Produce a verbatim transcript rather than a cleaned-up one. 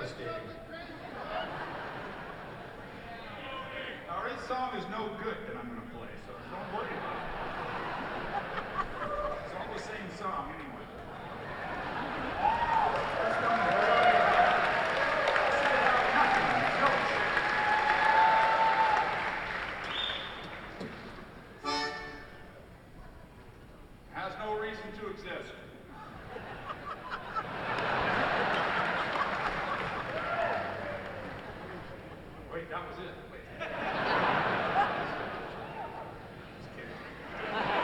devastating. Now, his song is no good that I'm going to play, so don't worry about it. It's all the same song anyway. Has no reason to exist.